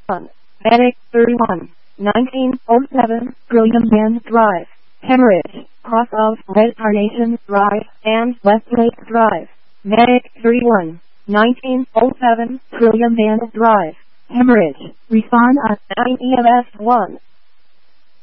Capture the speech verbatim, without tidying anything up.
one. Medic thirty-one. nineteen oh seven, Trillium Bend Drive, Hemorrhage, cross of Red Carnation Drive and Westlake Drive. Medic thirty-one. nineteen oh seven, Trillium Bend Drive, Hemorrhage. Respond at nine E M S one.